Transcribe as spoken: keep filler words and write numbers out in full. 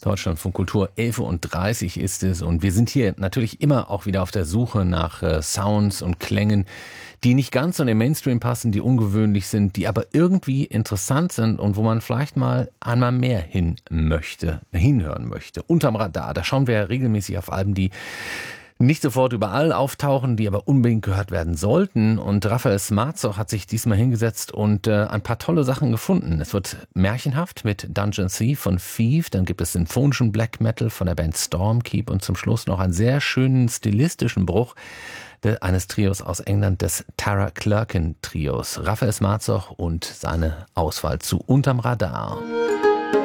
Deutschlandfunk Kultur, elf Uhr dreißig ist es und wir sind hier natürlich immer auch wieder auf der Suche nach äh, Sounds und Klängen, die nicht ganz so in den Mainstream passen, die ungewöhnlich sind, die aber irgendwie interessant sind und wo man vielleicht mal einmal mehr hin möchte, hinhören möchte. Unterm Radar, da schauen wir ja regelmäßig auf Alben, die nicht sofort überall auftauchen, die aber unbedingt gehört werden sollten. Und Raphael Smarzoch hat sich diesmal hingesetzt und äh, ein paar tolle Sachen gefunden. Es wird märchenhaft mit Dungeon Sea von Thief, dann gibt es symphonischen Black Metal von der Band Stormkeep und zum Schluss noch einen sehr schönen stilistischen Bruch eines Trios aus England, des Tara Clerkin Trios. Raphael Smarzoch und seine Auswahl zu Unterm Radar.